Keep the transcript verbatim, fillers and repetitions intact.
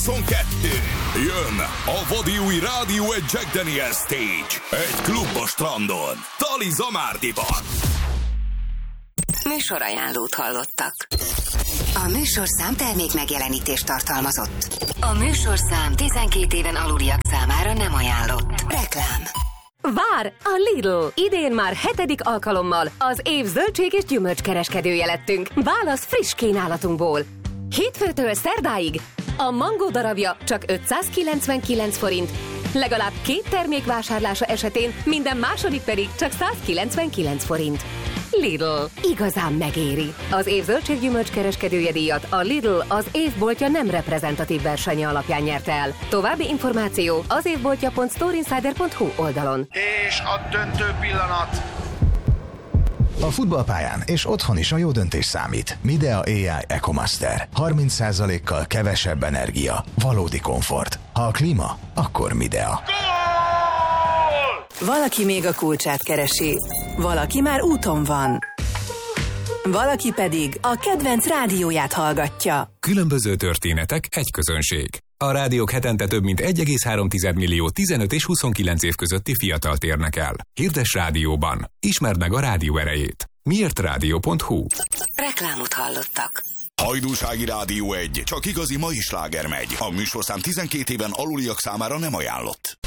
huszonkettő. Jön a vadi új Rádió egy Jack Daniel Stage. Egy klub a strandon. Tali Zamárdiban. Műsorajánlót hallottak. A műsorszám termék megjelenítést tartalmazott. A műsorszám tizenkét éven aluliak számára nem ajánlott. Reklám. Vár! A Lidl! Idén már hetedik alkalommal az év zöldség és gyümölcskereskedője lettünk. Válasz friss kínálatunkból. Hétfőtől szerdáig a mangó darabja csak ötszázkilencvenkilenc forint, legalább két termék vásárlása esetén minden második pedig csak százkilencvenkilenc forint. Lidl. Igazán megéri. Az év zöldséggyümölcs kereskedője díjat a Lidl az évboltja nem reprezentatív versenye alapján nyerte el. További információ az évboltja pont storeinsider pont hu oldalon. És a döntő pillanat. A futballpályán és otthon is a jó döntés számít. Midea á i EcoMaster. harminc százalékkal kevesebb energia. Valódi komfort. Ha a klíma, akkor Midea. Valaki még a kulcsát keresi. Valaki már úton van. Valaki pedig a kedvenc rádióját hallgatja. Különböző történetek, egy közönség. A rádiók hetente több mint egy egész három millió tizenöt és huszonkilenc év közötti fiatalt érnek el. Hirdess rádióban. Ismerd meg a rádió erejét. miért rádió pont hu. Reklámot hallottak. Hajdúsági Rádió egy. Csak igazi mai sláger megy. A műsorszám tizenkét éven aluliak számára nem ajánlott.